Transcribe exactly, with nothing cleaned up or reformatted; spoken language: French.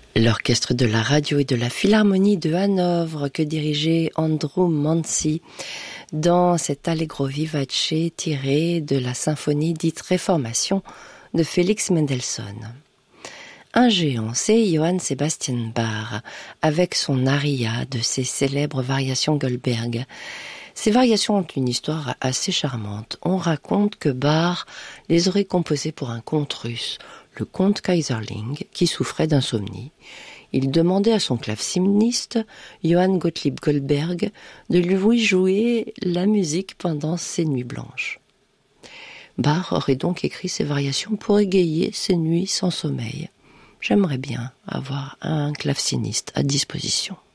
L'orchestre de la radio et de la philharmonie de Hanovre que dirigeait Andrew Manzi dans cet Allegro vivace tiré de la symphonie dite Réformation de Félix Mendelssohn. Un géant, c'est Johann Sebastian Bach, avec son aria de ses célèbres variations Goldberg. Ces variations ont une histoire assez charmante. On raconte que Bach les aurait composées pour un comte russe, le comte Kaiserling, qui souffrait d'insomnie. Il demandait à son claveciniste, Johann Gottlieb Goldberg, de lui jouer la musique pendant ses nuits blanches. Bach aurait donc écrit ces variations pour égayer ses nuits sans sommeil. J'aimerais bien avoir un claveciniste à disposition.